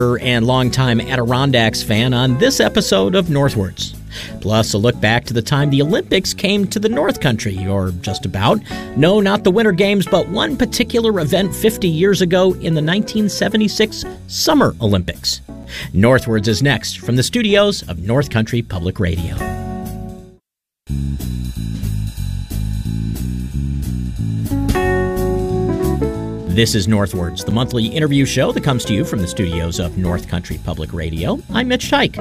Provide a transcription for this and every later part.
And longtime Adirondacks fan on this episode of Northwards. Plus, a look back to the time the Olympics came to the North Country, or just about. No, not the Winter Games, but one particular event 50 years ago in the 1976 Summer Olympics. Northwards is next from the studios of North Country Public Radio. This is Northwards, the monthly interview show that comes to you from the studios of North Country Public Radio. I'm Mitch Teich.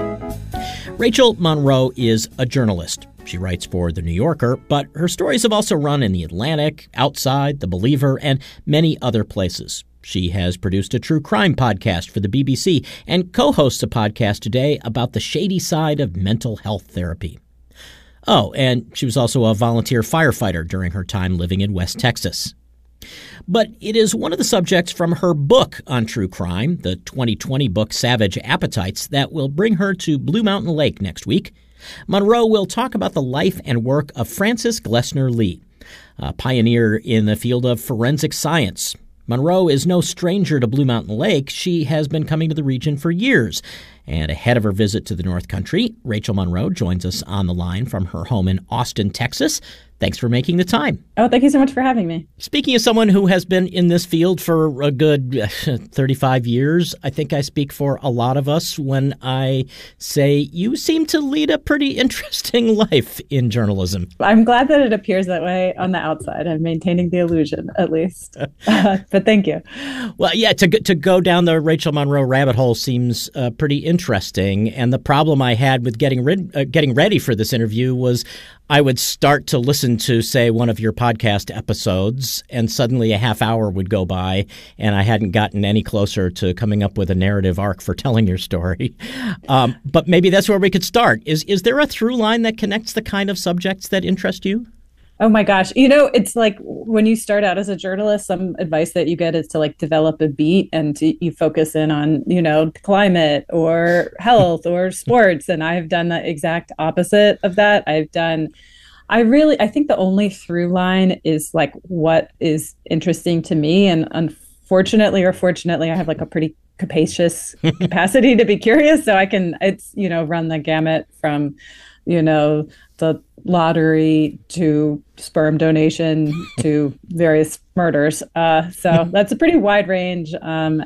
Rachel Monroe is a journalist. She writes for The New Yorker, but her stories have also run in The Atlantic, Outside, The Believer, and many other places. She has produced a true crime podcast for the BBC and co-hosts a podcast today about the shady side of mental health therapy. Oh, and she was also a volunteer firefighter during her time living in West Texas. But it is one of the subjects from her book on true crime, the 2020 book Savage Appetites, that will bring her to Blue Mountain Lake next week. Monroe will talk about the life and work of Frances Glessner Lee, a pioneer in the field of forensic science. Monroe is no stranger to Blue Mountain Lake. She has been coming to the region for years. And ahead of her visit to the North Country, Rachel Monroe joins us on the line from her home in Austin, Texas. Thanks for making the time. Oh, thank you so much for having me. Speaking of someone who has been in this field for a good 35 years, I think I speak for a lot of us when I say you seem to lead a pretty interesting life in journalism. I'm glad that it appears that way on the outside. I'm maintaining the illusion, at least. But thank you. Well, yeah, to go down the Rachel Monroe rabbit hole seems pretty interesting. And the problem I had with getting ready for this interview was I would start to listen to, say, one of your podcast episodes, and suddenly a half hour would go by, and I hadn't gotten any closer to coming up with a narrative arc for telling your story. But maybe that's where we could start. Is there a through line that connects the kind of subjects that interest you? Oh my gosh. It's like when you start out as a journalist, some advice that you get is to like develop a beat and you focus in on, climate or health or sports. And I've done the exact opposite of that. I think the only through line is like what is interesting to me. And unfortunately or fortunately, I have like a pretty capacious capacity to be curious. So I can, run the gamut from, the lottery to sperm donation to various murders. So that's a pretty wide range. But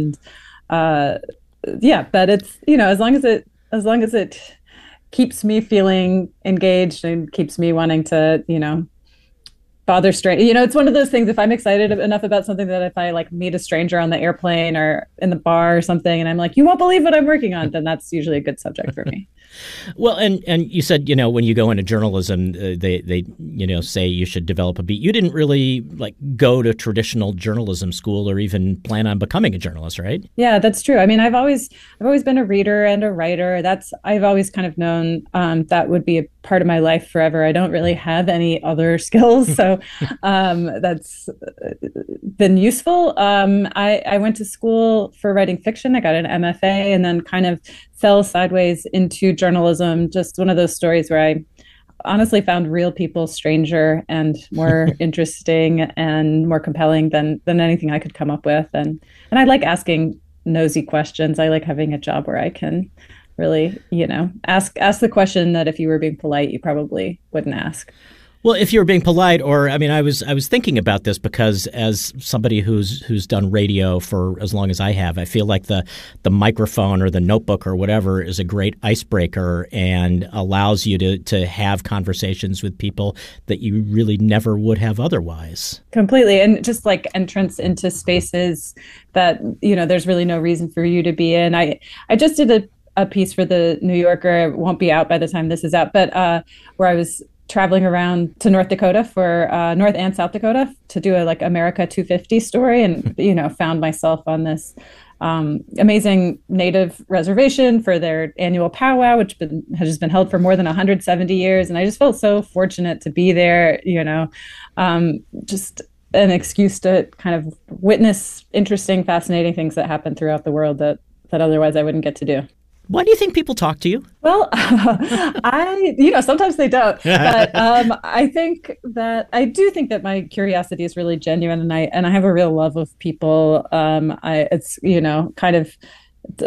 it's, as long as it keeps me feeling engaged and keeps me wanting to, bother strangers. It's one of those things, if I'm excited enough about something that if I like meet a stranger on the airplane or in the bar or something, and I'm like, you won't believe what I'm working on, then that's usually a good subject for me. Well, and you said, when you go into journalism, they say you should develop a beat. You didn't really go to traditional journalism school or even plan on becoming a journalist, right? Yeah, that's true. I mean, I've always been a reader and a writer. I've always kind of known that would be a part of my life forever. I don't really have any other skills, so that's been useful. I went to school for writing fiction. I got an MFA and then kind of fell sideways into journalism. Just one of those stories where I honestly found real people stranger and more interesting and more compelling than anything I could come up with. And I like asking nosy questions. I like having a job where I can really, ask the question that if you were being polite, you probably wouldn't ask. Well, if you were being polite, I was thinking about this because as somebody who's done radio for as long as I have, I feel like the microphone or the notebook or whatever is a great icebreaker and allows you to have conversations with people that you really never would have otherwise. Completely. And just like entrance into spaces that, there's really no reason for you to be in. I just did a piece for the New Yorker. It won't be out by the time this is out, but where I was traveling around to North Dakota for North and South Dakota to do a America 250 story, and found myself on this amazing native reservation for their annual powwow, which has been held for more than 170 years, and I just felt so fortunate to be there. Just an excuse to kind of witness interesting, fascinating things that happen throughout the world that otherwise I wouldn't get to do. Why do you think people talk to you? Well, sometimes they don't. But I do think that my curiosity is really genuine, and I have a real love of people. It's kind of